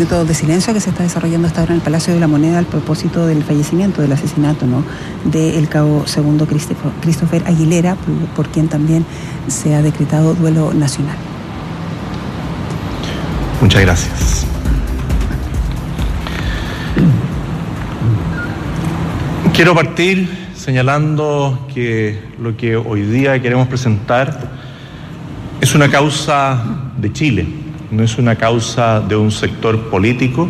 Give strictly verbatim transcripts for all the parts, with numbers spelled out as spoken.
minuto de silencio que se está desarrollando hasta ahora en el Palacio de la Moneda al propósito del fallecimiento, del asesinato, ¿no?, del cabo segundo Christopher Aguilera, por, por quien también se ha decretado duelo nacional. Muchas gracias. Quiero partir señalando que lo que hoy día queremos presentar es una causa de Chile, no es una causa de un sector político.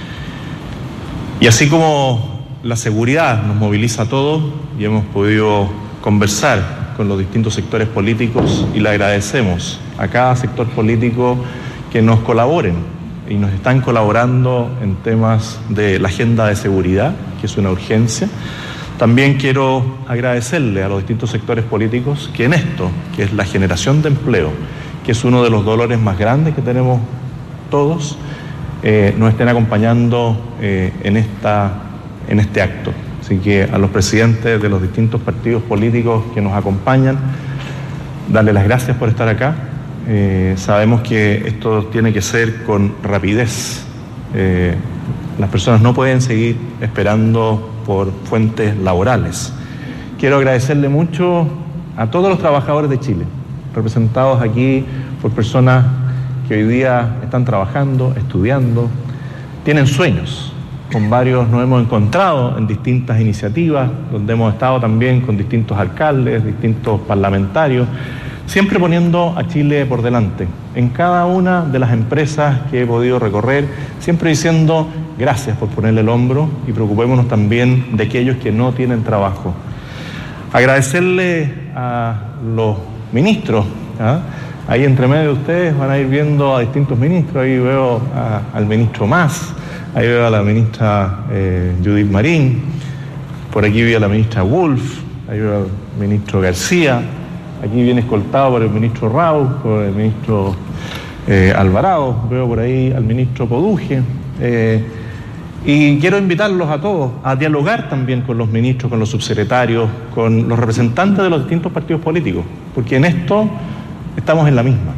Y así como la seguridad nos moviliza a todos y hemos podido conversar con los distintos sectores políticos, y le agradecemos a cada sector político que nos colaboren y nos están colaborando en temas de la agenda de seguridad, que es una urgencia. También quiero agradecerle a los distintos sectores políticos que en esto, que es la generación de empleo, que es uno de los dolores más grandes que tenemos todos, eh, nos estén acompañando eh, en, esta, en este acto. Así que a los presidentes de los distintos partidos políticos que nos acompañan, darle las gracias por estar acá. Eh, sabemos que esto tiene que ser con rapidez. Eh, las personas no pueden seguir esperando por fuentes laborales. Quiero agradecerle mucho a todos los trabajadores de Chile, representados aquí por personas que hoy día están trabajando, estudiando, tienen sueños. Con varios nos hemos encontrado en distintas iniciativas, donde hemos estado también con distintos alcaldes, distintos parlamentarios, siempre poniendo a Chile por delante. En cada una de las empresas que he podido recorrer, siempre diciendo gracias por ponerle el hombro y preocupémonos también de aquellos que no tienen trabajo. Agradecerle a los ministros, ¿ah? Ahí entre medio de ustedes van a ir viendo a distintos ministros. Ahí veo a, al ministro Mas, ahí veo a la ministra eh, Judith Marín, por aquí veo a la ministra Wolf, ahí veo al ministro García, aquí viene escoltado por el ministro Rau, por el ministro eh, Alvarado, veo por ahí al ministro Poduje, eh, y quiero invitarlos a todos a dialogar también con los ministros, con los subsecretarios, con los representantes de los distintos partidos políticos, porque en esto estamos en la misma.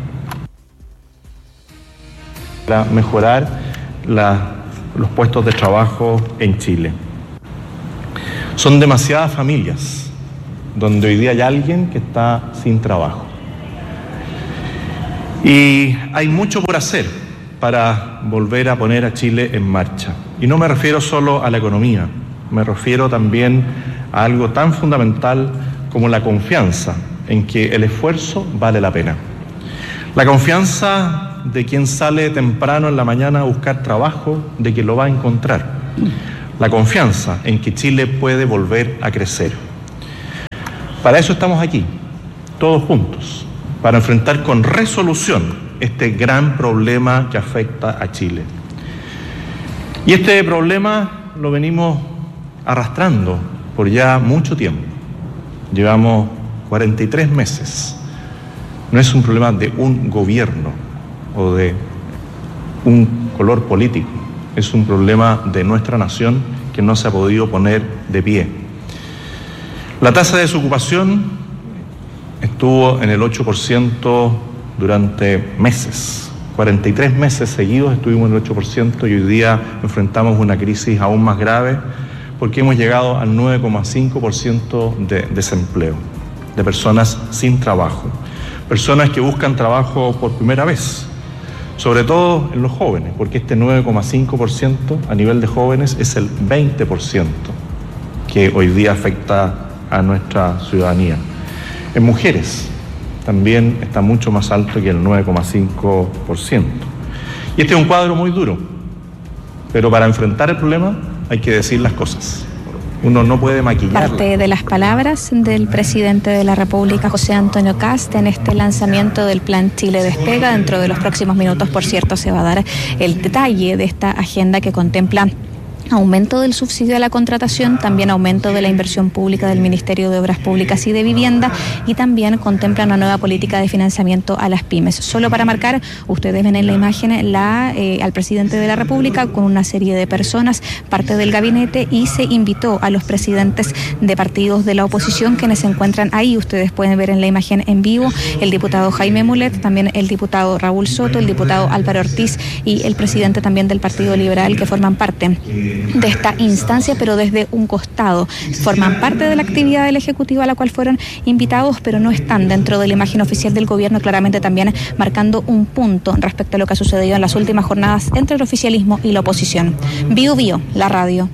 Para mejorar la, los puestos de trabajo en Chile. Son demasiadas familias donde hoy día hay alguien que está sin trabajo. Y hay mucho por hacer para volver a poner a Chile en marcha. Y no me refiero solo a la economía, me refiero también a algo tan fundamental como la confianza en que el esfuerzo vale la pena. La confianza de quien sale temprano en la mañana a buscar trabajo, de que lo va a encontrar. La confianza en que Chile puede volver a crecer. Para eso estamos aquí, todos juntos, para enfrentar con resolución este gran problema que afecta a Chile. Y este problema lo venimos arrastrando por ya mucho tiempo. Llevamos cuarenta y tres meses. No es un problema de un gobierno o de un color político. Es un problema de nuestra nación que no se ha podido poner de pie. La tasa de desocupación estuvo en el ocho por ciento durante meses. cuarenta y tres meses seguidos estuvimos en el ocho por ciento y hoy día enfrentamos una crisis aún más grave porque hemos llegado al nueve coma cinco por ciento de desempleo, de personas sin trabajo, personas que buscan trabajo por primera vez, sobre todo en los jóvenes, porque este nueve coma cinco por ciento a nivel de jóvenes es el veinte por ciento que hoy día afecta a nuestra ciudadanía. En mujeres también está mucho más alto que el nueve coma cinco por ciento. Y este es un cuadro muy duro, pero para enfrentar el problema hay que decir las cosas. Uno no puede maquillar. Parte de las palabras del presidente de la República, José Antonio Kast, en este lanzamiento del Plan Chile Despega. Dentro de los próximos minutos, por cierto, se va a dar el detalle de esta agenda que contempla aumento del subsidio a la contratación, también aumento de la inversión pública del Ministerio de Obras Públicas y de Vivienda, y también contempla una nueva política de financiamiento a las pymes. Solo para marcar, ustedes ven en la imagen la, eh, al presidente de la República con una serie de personas, parte del gabinete, y se invitó a los presidentes de partidos de la oposición quienes se encuentran ahí. Ustedes pueden ver en la imagen en vivo el diputado Jaime Mulet, también el diputado Raúl Soto, el diputado Álvaro Ortiz y el presidente también del Partido Liberal, que forman parte de esta instancia, pero desde un costado. Forman parte de la actividad del Ejecutivo a la cual fueron invitados, pero no están dentro de la imagen oficial del gobierno, claramente también marcando un punto respecto a lo que ha sucedido en las últimas jornadas entre el oficialismo y la oposición. Bio Bio, la radio.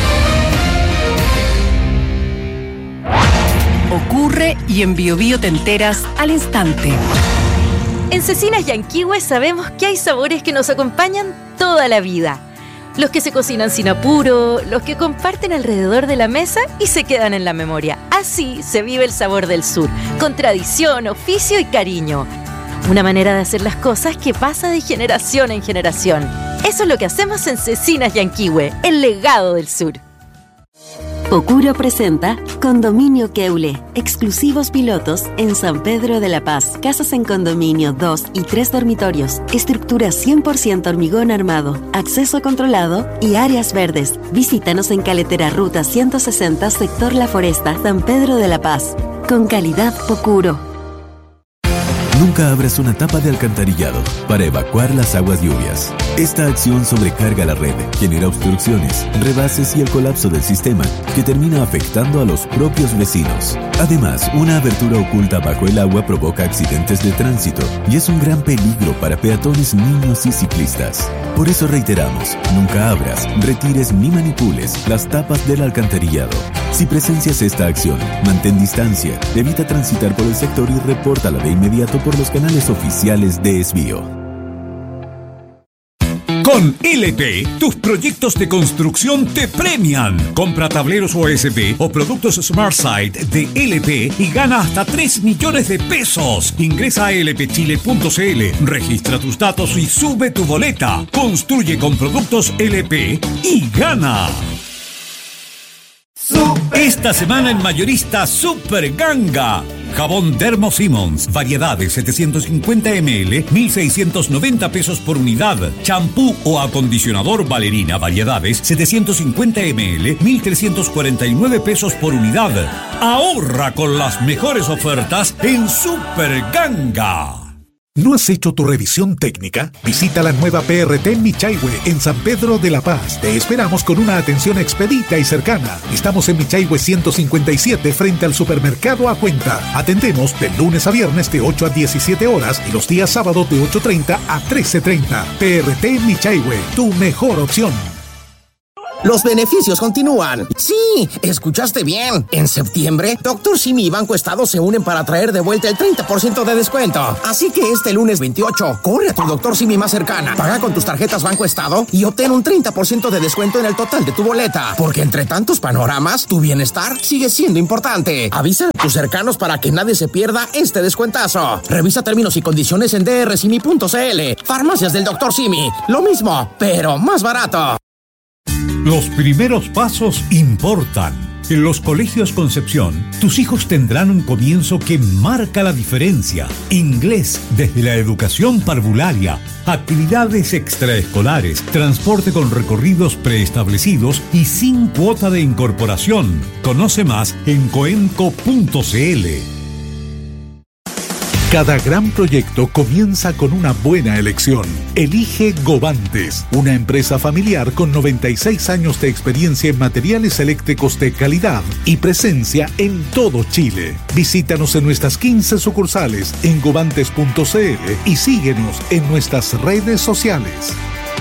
Ocurre y en Bio Bio te enteras al instante. En Cecinas Yanquihue sabemos que hay sabores que nos acompañan toda la vida. Los que se cocinan sin apuro, los que comparten alrededor de la mesa y se quedan en la memoria. Así se vive el sabor del sur, con tradición, oficio y cariño. Una manera de hacer las cosas que pasa de generación en generación. Eso es lo que hacemos en Cecinas Yanquihue, el legado del sur. Pocuro presenta Condominio Keule, exclusivos pilotos en San Pedro de la Paz. Casas en condominio, dos y tres dormitorios, estructura cien por ciento hormigón armado, acceso controlado y áreas verdes. Visítanos en Caletera Ruta ciento sesenta, sector La Foresta, San Pedro de la Paz. Con calidad Pocuro. Nunca abras una tapa de alcantarillado para evacuar las aguas lluvias. Esta acción sobrecarga la red, genera obstrucciones, rebases y el colapso del sistema, que termina afectando a los propios vecinos. Además, una abertura oculta bajo el agua provoca accidentes de tránsito y es un gran peligro para peatones, niños y ciclistas. Por eso reiteramos, nunca abras, retires ni manipules las tapas del alcantarillado. Si presencias esta acción, mantén distancia, evita transitar por el sector y repórtala de inmediato por los canales oficiales de Esbio. Con L P, tus proyectos de construcción te premian. Compra tableros O S B o productos SmartSite de L P y gana hasta tres millones de pesos. Ingresa a l p chile punto c l, registra tus datos y sube tu boleta. Construye con productos L P y gana. Esta semana en mayorista Super Ganga. Jabón Dermo Simmons, variedades setecientos cincuenta mililitros, mil seiscientos noventa pesos por unidad. Champú o acondicionador Valerina, variedades setecientos cincuenta mililitros, mil trescientos cuarenta y nueve pesos por unidad. Ahorra con las mejores ofertas en Super Ganga. ¿No has hecho tu revisión técnica? Visita la nueva P R T en Michaihue, en San Pedro de la Paz. Te esperamos con una atención expedita y cercana. Estamos en Michaihue ciento cincuenta y siete, frente al supermercado A Cuenta. Atendemos de lunes a viernes de ocho a diecisiete horas y los días sábados de ocho treinta a trece treinta. P R T en Michaihue, tu mejor opción. Los beneficios continúan. Sí, escuchaste bien. En septiembre, Doctor Simi y Banco Estado se unen para traer de vuelta el treinta por ciento de descuento. Así que este lunes veintiocho, corre a tu Doctor Simi más cercana, paga con tus tarjetas Banco Estado y obtén un treinta por ciento de descuento en el total de tu boleta. Porque entre tantos panoramas, tu bienestar sigue siendo importante. Avisa a tus cercanos para que nadie se pierda este descuentazo. Revisa términos y condiciones en d r simi punto c l. Farmacias del Doctor Simi. Lo mismo, pero más barato. Los primeros pasos importan. En los colegios Concepción, tus hijos tendrán un comienzo que marca la diferencia. Inglés desde la educación parvularia, actividades extraescolares, transporte con recorridos preestablecidos y sin cuota de incorporación. Conoce más en coenco punto c l. Cada gran proyecto comienza con una buena elección. Elige Govantes, una empresa familiar con noventa y seis años de experiencia en materiales eléctricos de calidad y presencia en todo Chile. Visítanos en nuestras quince sucursales en govantes punto c l y síguenos en nuestras redes sociales.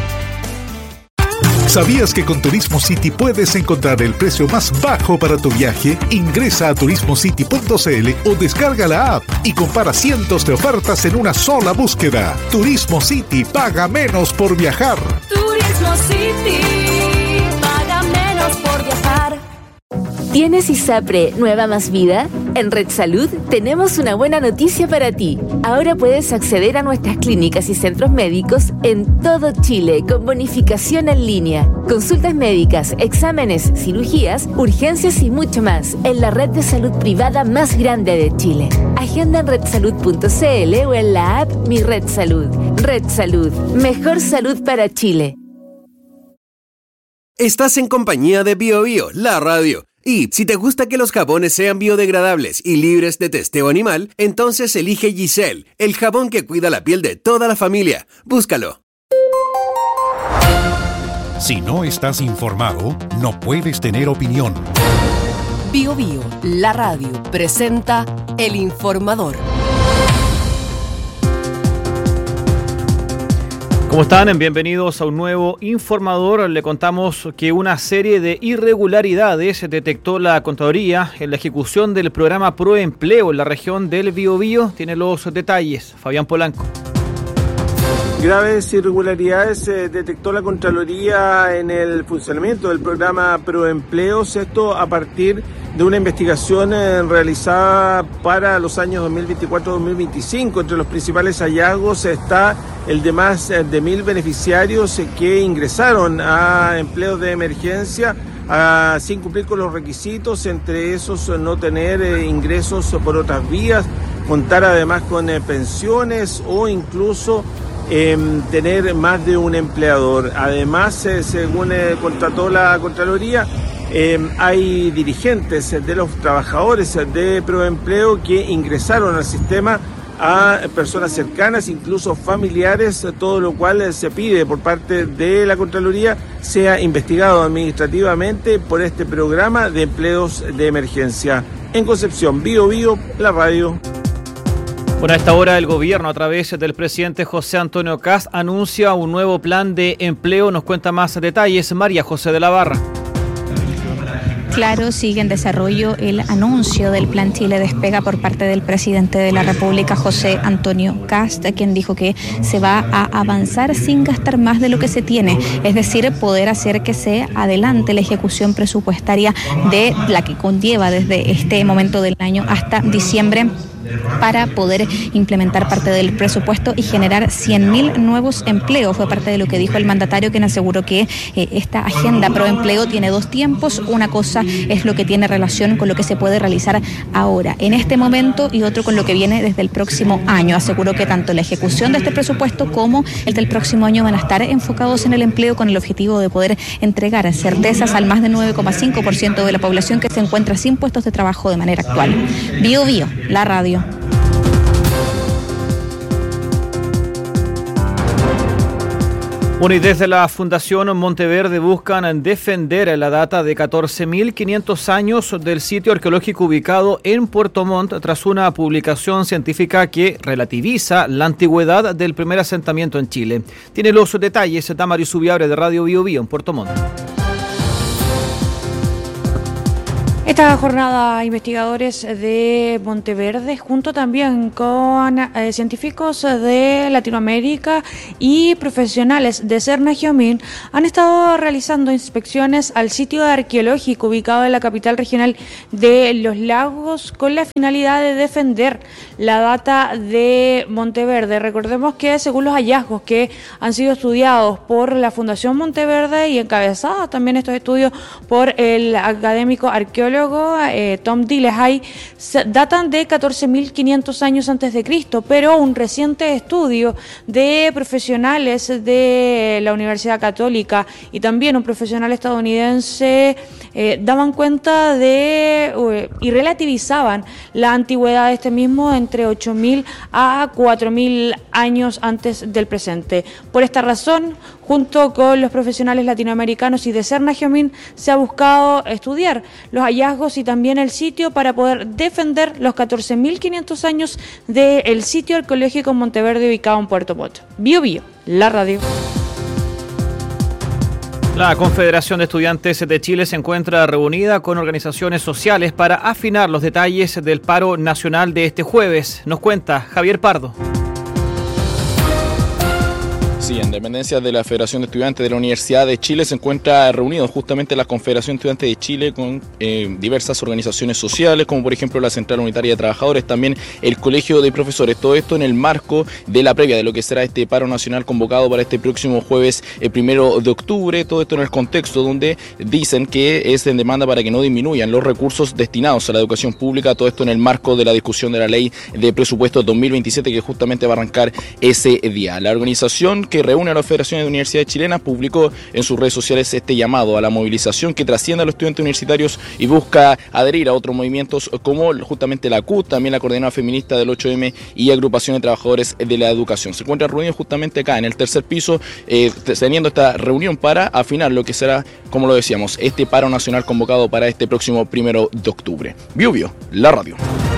¿Sabías que con Turismo City puedes encontrar el precio más bajo para tu viaje? Ingresa a turismo city punto c l o descarga la app y compara cientos de ofertas en una sola búsqueda. Turismo City, paga menos por viajar. Turismo City, paga menos por viajar. ¿Tienes ISAPRE Nueva Más Vida? En Red Salud tenemos una buena noticia para ti. Ahora puedes acceder a nuestras clínicas y centros médicos en todo Chile con bonificación en línea. Consultas médicas, exámenes, cirugías, urgencias y mucho más en la red de salud privada más grande de Chile. Agenda en red salud punto c l o en la app Mi Red Salud. Red Salud, mejor salud para Chile. Estás en compañía de Bio Bio, la radio. Y si te gusta que los jabones sean biodegradables y libres de testeo animal, entonces elige Giselle, el jabón que cuida la piel de toda la familia. Búscalo. Si no estás informado, no puedes tener opinión. Bio Bio, la radio, presenta El Informador. ¿Cómo están? Bienvenidos a un nuevo Informador. Le contamos que una serie de irregularidades detectó la Contraloría en la ejecución del programa Proempleo en la región del Biobío. Tiene los detalles, Fabián Polanco. Graves irregularidades eh, detectó la Contraloría en el funcionamiento del programa Proempleos, esto a partir de una investigación eh, realizada para los años dos mil veinticuatro a dos mil veinticinco. Entre los principales hallazgos está el de más eh, de mil beneficiarios eh, que ingresaron a empleos de emergencia a, sin cumplir con los requisitos, entre esos eh, no tener eh, ingresos por otras vías, contar además con eh, pensiones o incluso Eh, tener más de un empleador. Además, eh, según eh, contrató la Contraloría, eh, hay dirigentes de los trabajadores de Proempleo que ingresaron al sistema a personas cercanas, incluso familiares, todo lo cual eh, se pide por parte de la Contraloría sea investigado administrativamente por este programa de empleos de emergencia. En Concepción, Bio Bio, la radio. Bueno, a esta hora el gobierno, a través del presidente José Antonio Kast, anuncia un nuevo plan de empleo. Nos cuenta más detalles María José de la Barra. Claro, sigue en desarrollo el anuncio del Plan Chile Despega por parte del presidente de la República, José Antonio Kast, quien dijo que se va a avanzar sin gastar más de lo que se tiene, es decir, poder hacer que se adelante la ejecución presupuestaria de la que conlleva desde este momento del año hasta diciembre, para poder implementar parte del presupuesto y generar cien mil nuevos empleos. Fue parte de lo que dijo el mandatario, quien aseguró que eh, esta agenda Proempleo tiene dos tiempos. Una cosa es lo que tiene relación con lo que se puede realizar ahora, en este momento, y otro con lo que viene desde el próximo año. Aseguró que tanto la ejecución de este presupuesto como el del próximo año van a estar enfocados en el empleo, con el objetivo de poder entregar certezas al más de nueve coma cinco por ciento de la población que se encuentra sin puestos de trabajo de manera actual. Bio Bio, la radio. Bueno, y desde la Fundación Monteverde buscan defender la data de catorce mil quinientos años del sitio arqueológico ubicado en Puerto Montt tras una publicación científica que relativiza la antigüedad del primer asentamiento en Chile. Tiene los detalles Damaris Subiabre de Radio Bio Bio en Puerto Montt. Esta jornada, investigadores de Monteverde, junto también con eh, científicos de Latinoamérica y profesionales de Cernagiomín, han estado realizando inspecciones al sitio arqueológico ubicado en la capital regional de Los Lagos, con la finalidad de defender la data de Monteverde. Recordemos que según los hallazgos que han sido estudiados por la Fundación Monteverde y encabezados también estos estudios por el académico arqueólogo Eh, Tom Dillehay, datan de catorce mil quinientos años antes de Cristo, pero un reciente estudio de profesionales de la Universidad Católica y también un profesional estadounidense eh, daban cuenta de uh, y relativizaban la antigüedad de este mismo entre ocho mil a cuatro mil años antes del presente. Por esta razón, junto con los profesionales latinoamericanos y de Cernagiomín, se ha buscado estudiar los hallazgos y también el sitio para poder defender los catorce mil quinientos años del sitio arqueológico Monteverde ubicado en Puerto Montt. Bio Bio, la radio. La Confederación de Estudiantes de Chile se encuentra reunida con organizaciones sociales para afinar los detalles del paro nacional de este jueves. Nos cuenta Javier Pardo. Sí, en dependencia de la Federación de Estudiantes de la Universidad de Chile se encuentra reunido justamente la Confederación de Estudiantes de Chile con eh, diversas organizaciones sociales, como por ejemplo la Central Unitaria de Trabajadores, también el Colegio de Profesores. Todo esto en el marco de la previa de lo que será este paro nacional convocado para este próximo jueves el primero de octubre. Todo esto en el contexto donde dicen que es en demanda para que no disminuyan los recursos destinados a la educación pública. Todo esto en el marco de la discusión de la ley de presupuestos dos mil veintisiete que justamente va a arrancar ese día. La organización que reúne a las federaciones de universidades chilenas publicó en sus redes sociales este llamado a la movilización que trasciende a los estudiantes universitarios y busca adherir a otros movimientos como justamente la C U T, también la Coordinadora Feminista del ocho eme y Agrupación de Trabajadores de la Educación. Se encuentra reunido justamente acá en el tercer piso, eh, teniendo esta reunión para afinar lo que será, como lo decíamos, este paro nacional convocado para este próximo primero de octubre. Bio Bio, la radio.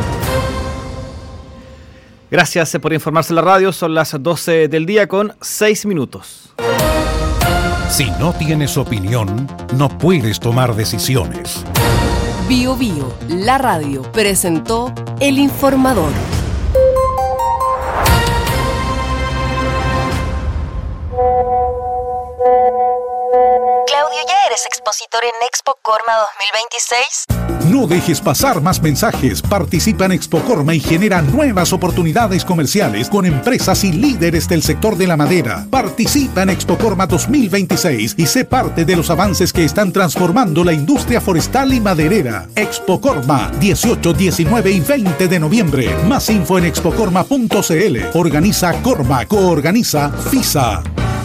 Gracias por informarse en la radio. Son las doce del día con seis minutos. Si no tienes opinión, no puedes tomar decisiones. Bio Bio, la radio, presentó El Informador. Claudio, ¿ya eres expositor en Expo Corma dos mil veintiséis? No dejes pasar más mensajes. Participa en Expo Corma y genera nuevas oportunidades comerciales con empresas y líderes del sector de la madera. Participa en Expo Corma dos mil veintiséis y sé parte de los avances que están transformando la industria forestal y maderera. Expo Corma, dieciocho, diecinueve y veinte de noviembre. Más info en expocorma punto cl. Organiza Corma, coorganiza FISA.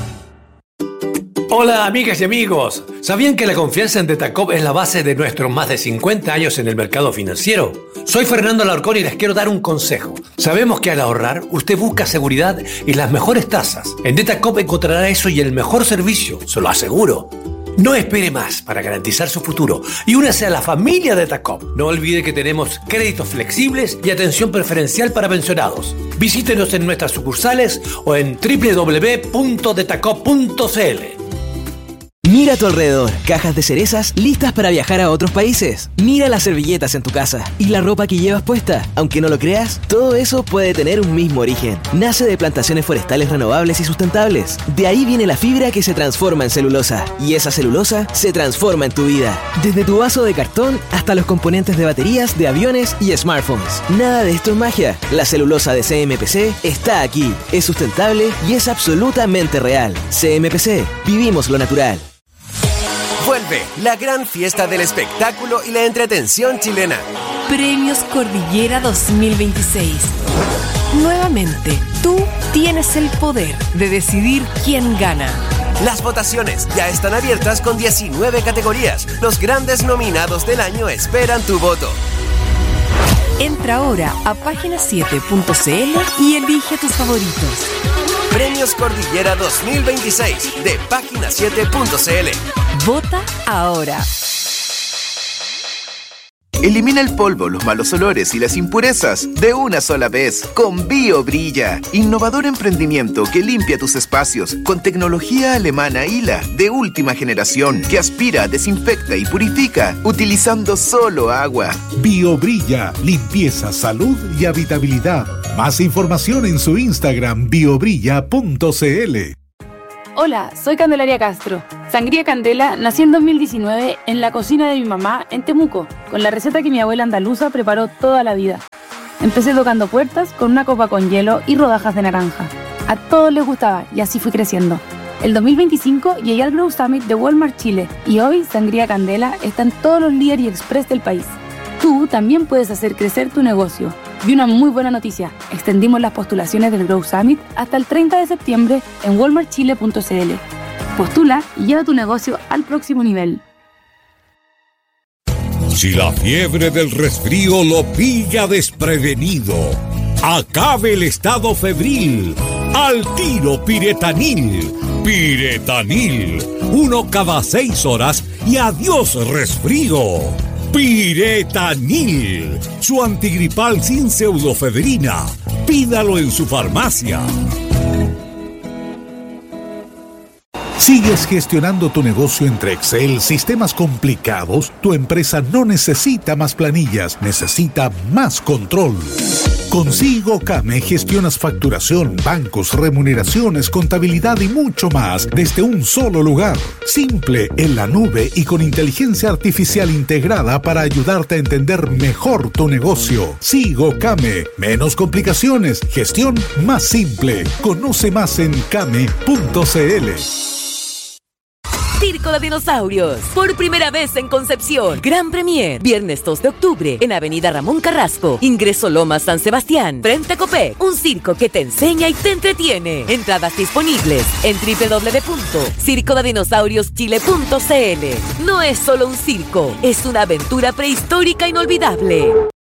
Hola amigas y amigos, ¿sabían que la confianza en Detacop es la base de nuestros más de cincuenta años en el mercado financiero? Soy Fernando Alarcón y les quiero dar un consejo. Sabemos que al ahorrar usted busca seguridad y las mejores tasas. En Detacop encontrará eso y el mejor servicio, se lo aseguro. No espere más para garantizar su futuro y únase a la familia Detacop. No olvide que tenemos créditos flexibles y atención preferencial para pensionados. Visítenos en nuestras sucursales o en doble u doble u doble u punto detacop punto cl. Mira a tu alrededor, cajas de cerezas listas para viajar a otros países. Mira las servilletas en tu casa y la ropa que llevas puesta. Aunque no lo creas, todo eso puede tener un mismo origen. Nace de plantaciones forestales renovables y sustentables. De ahí viene la fibra que se transforma en celulosa. Y esa celulosa se transforma en tu vida. Desde tu vaso de cartón hasta los componentes de baterías, de aviones y smartphones. Nada de esto es magia. La celulosa de C M P C está aquí. Es sustentable y es absolutamente real. C M P C. Vivimos lo natural. Vuelve la gran fiesta del espectáculo y la entretención chilena. Premios Cordillera dos mil veintiséis. Nuevamente, tú tienes el poder de decidir quién gana. Las votaciones ya están abiertas con diecinueve categorías. Los grandes nominados del año esperan tu voto. Entra ahora a página siete punto cl y elige tus favoritos. Premios Cordillera dos mil veintiséis de página siete punto cl. Vota ahora. Elimina el polvo, los malos olores y las impurezas de una sola vez con BioBrilla, innovador emprendimiento que limpia tus espacios con tecnología alemana I L A de última generación que aspira, desinfecta y purifica utilizando solo agua. BioBrilla, limpieza, salud y habitabilidad. Más información en su Instagram biobrilla punto cl. Hola, soy Candelaria Castro. Sangría Candela nací en dos mil diecinueve en la cocina de mi mamá en Temuco, con la receta que mi abuela andaluza preparó toda la vida. Empecé tocando puertas con una copa con hielo y rodajas de naranja. A todos les gustaba y así fui creciendo. El dos mil veinticinco llegué al Grow Summit de Walmart Chile y hoy Sangría Candela está en todos los líderes y express del país. Tú también puedes hacer crecer tu negocio. Y una muy buena noticia, extendimos las postulaciones del Grow Summit hasta el treinta de septiembre en walmart chile punto cl. Postula y lleva tu negocio al próximo nivel. Si la fiebre del resfrío lo pilla desprevenido, acabe el estado febril. Al tiro Piretanil. Piretanil. Uno cada seis horas y adiós resfrío. Piretanil, su antigripal sin pseudofedrina. Pídalo en su farmacia. ¿Sigues gestionando tu negocio entre Excel, sistemas complicados? Tu empresa no necesita más planillas, necesita más control. Con Sigo Came gestionas facturación, bancos, remuneraciones, contabilidad y mucho más desde un solo lugar. Simple, en la nube y con inteligencia artificial integrada para ayudarte a entender mejor tu negocio. Sigo Came. Menos complicaciones, gestión más simple. Conoce más en came punto cl. Circo de Dinosaurios, por primera vez en Concepción. Gran Premier, viernes dos de octubre, en Avenida Ramón Carrasco. Ingreso Lomas San Sebastián, frente a Copec. Un circo que te enseña y te entretiene. Entradas disponibles en doble u doble u doble u punto circo de dinosaurios chile punto c l. No es solo un circo, es una aventura prehistórica inolvidable.